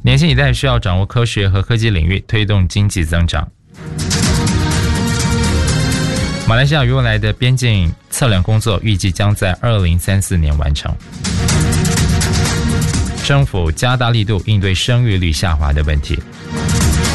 年轻一代需要掌握科学和科技领域，推动经济增长。马来西亚与未来的边境测量工作预计将在2034年完成。政府加大力度应对生育率下滑的问题。